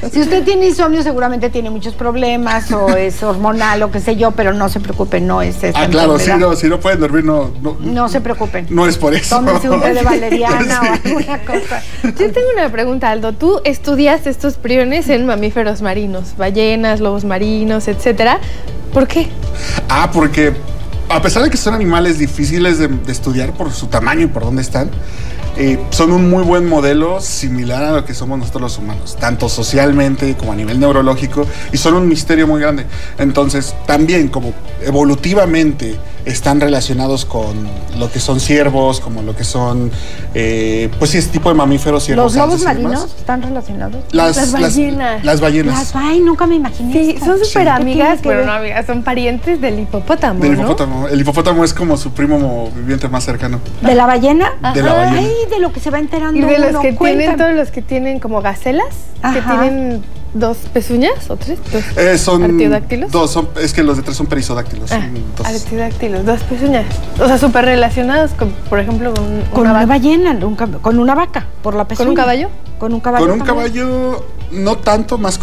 Si usted tiene insomnio, seguramente tiene muchos problemas o es hormonal o qué sé yo, pero no se preocupen, no es esta claro, si no pueden dormir, no se preocupen. No es por eso. Tómense un té de valeriana o alguna cosa. Yo tengo una pregunta, Aldo. Tú estudias estos priones en mamíferos marinos, ballenas, lobos marinos, etcétera. ¿Por qué? Porque a pesar de que son animales difíciles de estudiar por su tamaño y por dónde están, son un muy buen modelo similar a lo que somos nosotros los humanos, tanto socialmente como a nivel neurológico, y son un misterio muy grande. Entonces, también como evolutivamente están relacionados con lo que son ciervos, como lo que son, pues sí, ese tipo de mamíferos, ciervos. ¿Los lobos marinos están relacionados? Las ballenas. Las ballenas. Ay, nunca me imaginé. Sí, esto. son súper amigas, pero no amigas, son parientes del hipopótamo, Del hipopótamo. El hipopótamo es como su primo viviente más cercano. ¿De la ballena? De la ballena. Ay, de lo que se va enterando. Y de los que tienen, todos los que tienen como gacelas, que tienen 2 pezuñas o 3, son artiodáctilos. 2, es que los de 3 son perisodáctilos. Artiodáctilos, 2 pezuñas. O sea, súper relacionados con, por ejemplo, con una ballena, con una vaca, por la pezuña. ¿Con un caballo? Con un caballo. Con un caballo, no tanto, más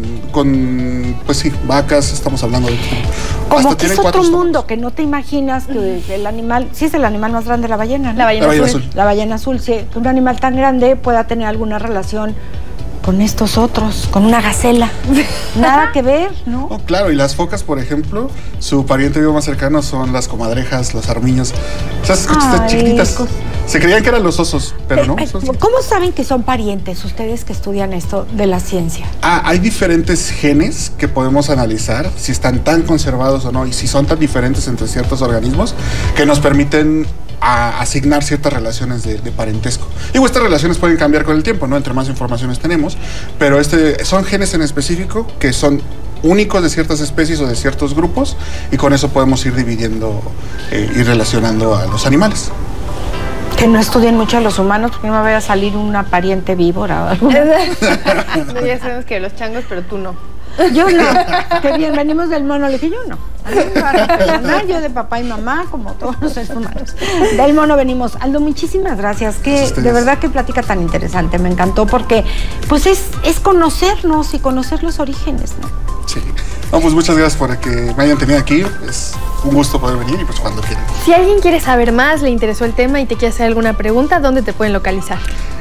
con pues sí, vacas, estamos hablando de... Como que es otro mundo, que no te imaginas que el animal, sí es el animal más grande, la ballena, ¿no? La ballena azul. La ballena azul, sí, que un animal tan grande pueda tener alguna relación con estos otros, con una gacela. Nada que ver, ¿no? Oh, claro, y las focas, por ejemplo, su pariente vivo más cercano son las comadrejas, los armiños. Esas escuchitas chiquititas. Se creían que eran los osos, pero no. ¿Cómo saben que son parientes ustedes que estudian esto de la ciencia? Hay diferentes genes que podemos analizar, si están tan conservados o no, y si son tan diferentes entre ciertos organismos, que nos permiten asignar ciertas relaciones de parentesco. Digo, estas relaciones pueden cambiar con el tiempo, ¿no? Entre más informaciones tenemos, pero son genes en específico que son únicos de ciertas especies o de ciertos grupos, y con eso podemos ir dividiendo y relacionando a los animales. Que no estudien mucho a los humanos, porque no me vaya a salir una pariente víbora o algo. No, ya sabemos que los changos, pero tú no. Yo no. Qué bien, venimos del mono. Le dije, yo no. Yo de papá y mamá, como todos los seres humanos. Del mono venimos. Aldo, muchísimas gracias. De verdad que plática tan interesante. Me encantó porque pues es conocernos y conocer los orígenes, ¿no? Sí. Pues muchas gracias por que me hayan tenido aquí. Es un gusto poder venir y pues cuando quieran. Si alguien quiere saber más, le interesó el tema y te quiere hacer alguna pregunta, ¿dónde te pueden localizar?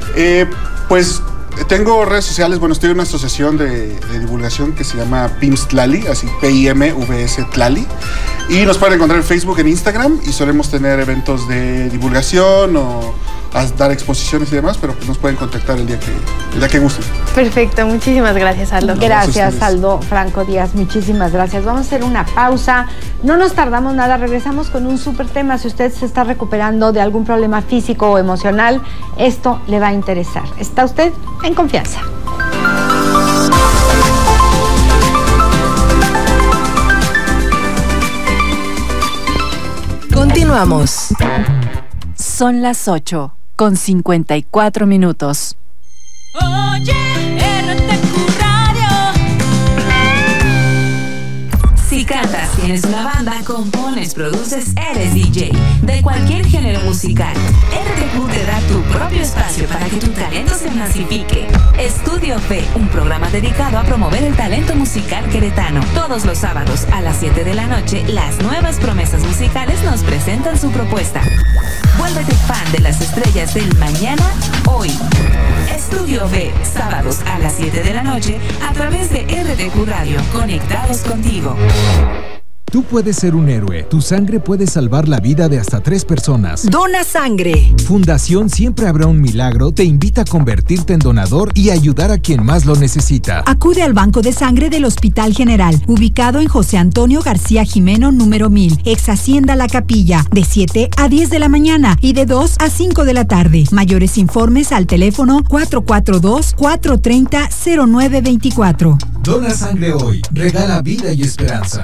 Pues tengo redes sociales. Bueno, estoy en una asociación de divulgación que se llama PIMS Tlali, así PIMVS Tlali, y nos pueden encontrar en Facebook, en Instagram, y solemos tener eventos de divulgación o dar exposiciones y demás, pero pues nos pueden contactar el día que gusten. Perfecto, muchísimas gracias, Aldo. Gracias, Aldo Franco Díaz, muchísimas gracias. Vamos a hacer una pausa, no nos tardamos nada, regresamos con un súper tema. Si usted se está recuperando de algún problema físico o emocional, esto le va a interesar. ¿Está usted en confianza? Continuamos. Son las 8:54. Oye, RTQ Radio. Si cantas, tienes una banda, compones, produces, eres DJ de cualquier género musical, RTQ te da tu propio espacio para que tu talento se masifique. Estudio Fe, un programa dedicado a promover el talento musical queretano. Todos los sábados a las 7 de la noche, las nuevas promesas musicales nos presentan su propuesta. Vuélvete fan de las estrellas del mañana, hoy. Estudio B, sábados a las 7 de la noche, a través de RTQ Radio, conectados contigo. Tú puedes ser un héroe. Tu sangre puede salvar la vida de hasta 3 personas. Dona sangre. Fundación Siempre Habrá un Milagro te invita a convertirte en donador y ayudar a quien más lo necesita. Acude al Banco de Sangre del Hospital General, ubicado en José Antonio García Jimeno, número 1000, ex Hacienda La Capilla, de 7 a 10 de la mañana y de 2 a 5 de la tarde. Mayores informes al teléfono 442-430-0924. Dona sangre hoy. Regala vida y esperanza.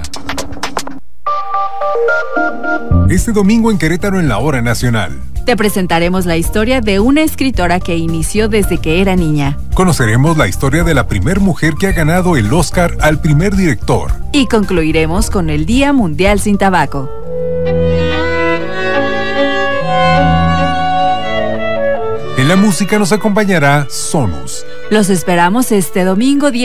Este domingo en Querétaro en la Hora Nacional. Te presentaremos la historia de una escritora que inició desde que era niña. Conoceremos la historia de la primer mujer que ha ganado el Oscar al primer director. Y concluiremos con el Día Mundial sin Tabaco. En la música nos acompañará Sonus. Los esperamos este domingo 10